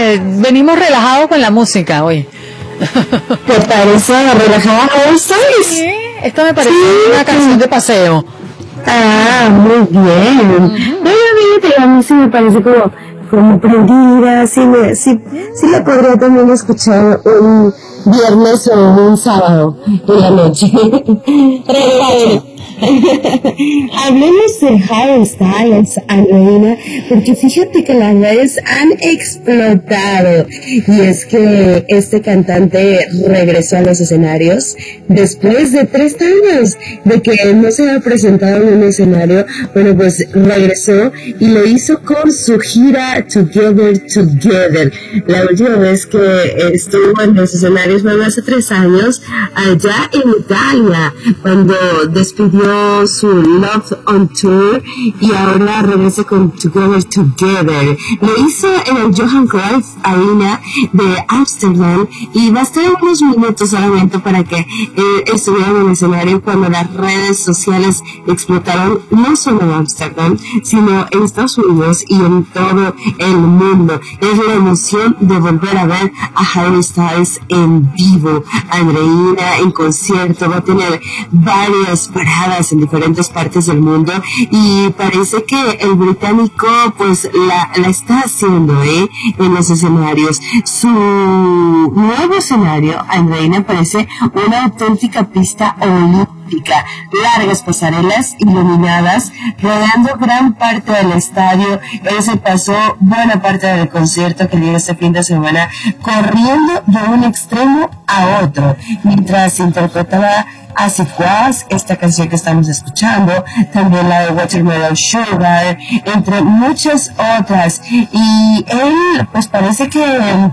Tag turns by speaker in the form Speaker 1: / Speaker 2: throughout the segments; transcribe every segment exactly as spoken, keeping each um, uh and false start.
Speaker 1: que venimos relajados con la música hoy.
Speaker 2: ¿Te parece relajada All Stars?
Speaker 1: Sí, esto me parece sí, una canción de paseo.
Speaker 2: Ah, muy bien. Uh-huh. No, a mí la música me parece como, como prendida, sí, me, sí, sí la podría también escuchar un viernes o un sábado en la noche. Hablemos de Harry Styles, Andreina, porque fíjate que las redes han explotado, y es que este cantante regresó a los escenarios después de tres años de que no se había presentado en un escenario. Bueno, pues regresó y lo hizo con su gira Together Together. La última vez que estuvo en los escenarios fue hace tres años allá en Italia, cuando despidió su Love on Tour, y ahora regresa con Together Together. Lo hizo en el Johan Cruyff Arena de Ámsterdam, y bastó unos minutos solamente para que eh, estuviera en el escenario cuando las redes sociales explotaron, no solo en Ámsterdam, sino en Estados Unidos y en todo el mundo. Es la emoción de volver a ver a Harry Styles en vivo. Andreina, en concierto, va a tener varias paradas en diferentes partes del mundo, y parece que el británico pues la, la está haciendo ¿eh? en los escenarios. Su nuevo escenario, Andreina, parece una auténtica pista olímpica, largas pasarelas iluminadas rodeando gran parte del estadio. Él se pasó buena parte del concierto que dio este fin de semana corriendo de un extremo a otro mientras interpretaba As It Was, esta canción que estamos escuchando, también la de Watermelon Sugar, entre muchas otras. Y él pues parece que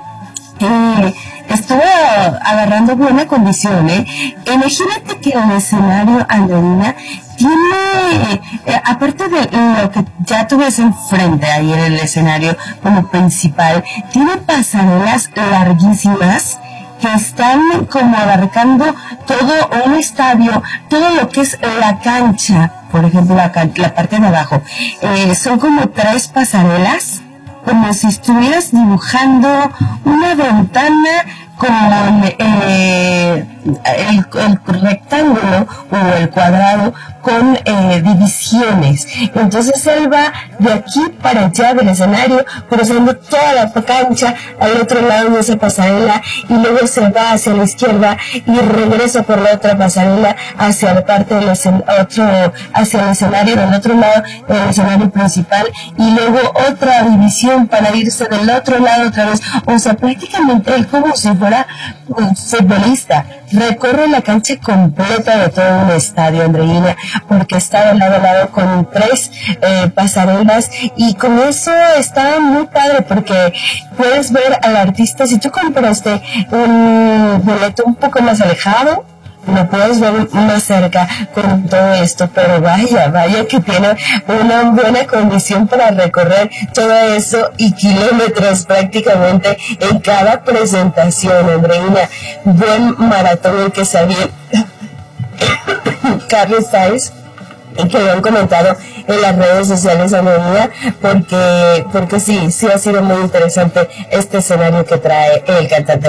Speaker 2: eh, estuvo agarrando buena condición, ¿eh? Imagínate que el escenario, Andreina, tiene, eh, aparte de lo que ya tú ves enfrente ahí en el escenario como principal, tiene pasarelas larguísimas que están como abarcando todo un estadio, todo lo que es la cancha, por ejemplo la, la parte de abajo. Eh, son como tres pasarelas, como si estuvieras dibujando una ventana con eh, el, el rectángulo o el cuadrado con eh, divisiones. Entonces él va de aquí para allá del escenario, cruzando toda la cancha al otro lado de esa pasarela, y luego se va hacia la izquierda y regresa por la otra pasarela hacia la parte del otro, hacia el escenario del otro lado, el escenario principal, y luego otra división para irse del otro lado otra vez. O sea, prácticamente él, como si fuera un futbolista, recorre la cancha completa de todo un estadio, Andreina, porque está de lado a lado con tres eh, pasarelas, y con eso está muy padre porque puedes ver al artista. Si tú compraste un boleto un poco más alejado, lo puedes ver más cerca con todo esto, pero vaya, vaya que tiene una buena condición para recorrer todo eso y kilómetros prácticamente en cada presentación, Andreina. Buen maratón el que se había Carlos Styles, que lo han comentado en las redes sociales, Andreina, porque, porque sí, sí ha sido muy interesante este escenario que trae el cantante